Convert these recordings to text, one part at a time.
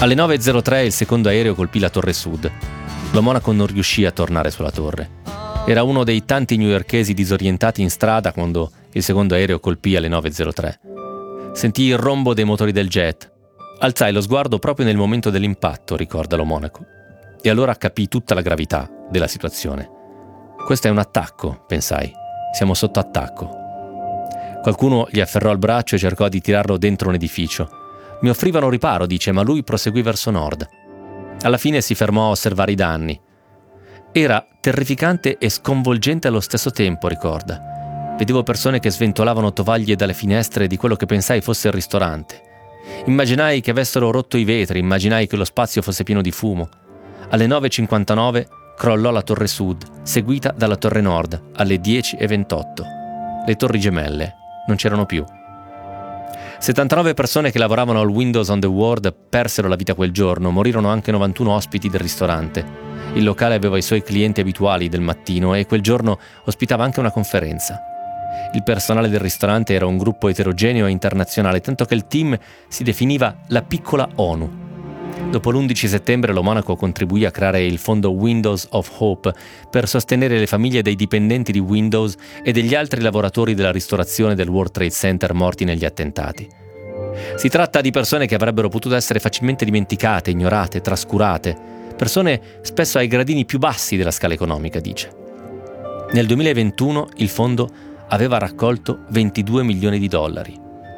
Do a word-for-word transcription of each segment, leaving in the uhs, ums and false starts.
Alle nove e zero tre il secondo aereo colpì la torre sud. Lo Monaco non riuscì a tornare sulla torre. Era uno dei tanti newyorkesi disorientati in strada quando il secondo aereo colpì alle nove e zero tre. Sentì il rombo dei motori del jet. Alzai lo sguardo proprio nel momento dell'impatto, ricorda Lo Monaco. E allora capì tutta la gravità della situazione. Questo è un attacco, pensai. Siamo sotto attacco. Qualcuno gli afferrò il braccio e cercò di tirarlo dentro un edificio. Mi offrivano riparo, dice, ma lui proseguì verso nord. Alla fine si fermò a osservare i danni. Era terrificante e sconvolgente allo stesso tempo, ricorda. Vedevo persone che sventolavano tovaglie dalle finestre di quello che pensai fosse il ristorante. Immaginai che avessero rotto i vetri, immaginai che lo spazio fosse pieno di fumo. Alle nove e cinquantanove crollò la torre sud, seguita dalla torre nord, alle dieci e ventotto. Le torri gemelle non c'erano più. settantanove persone che lavoravano al Windows on the World persero la vita quel giorno, morirono anche novantuno ospiti del ristorante. Il locale aveva i suoi clienti abituali del mattino e quel giorno ospitava anche una conferenza. Il personale del ristorante era un gruppo eterogeneo e internazionale, tanto che il team si definiva la piccola ONU. Dopo l'undici settembre Lo Monaco contribuì a creare il fondo Windows of Hope per sostenere le famiglie dei dipendenti di Windows e degli altri lavoratori della ristorazione del World Trade Center morti negli attentati. Si tratta di persone che avrebbero potuto essere facilmente dimenticate, ignorate, trascurate, persone spesso ai gradini più bassi della scala economica, dice. Nel duemilaventuno il fondo aveva raccolto ventidue milioni di dollari.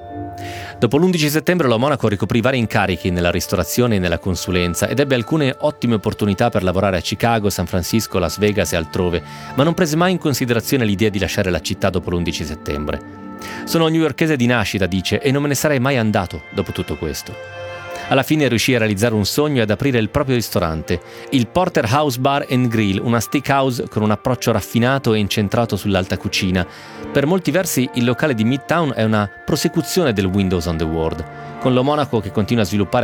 Dopo l'undici settembre Lo Monaco ricoprì vari incarichi nella ristorazione e nella consulenza ed ebbe alcune ottime opportunità per lavorare a Chicago, San Francisco, Las Vegas e altrove, ma non prese mai in considerazione l'idea di lasciare la città dopo l'undici settembre. Sono newyorkese di nascita, dice, e non me ne sarei mai andato dopo tutto questo. Alla fine riuscì a realizzare un sogno e ad aprire il proprio ristorante, il Porterhouse Bar and Grill, una steakhouse con un approccio raffinato e incentrato sull'alta cucina. Per molti versi il locale di Midtown è una prosecuzione del Windows on the World, con Lo Monaco che continua a sviluppare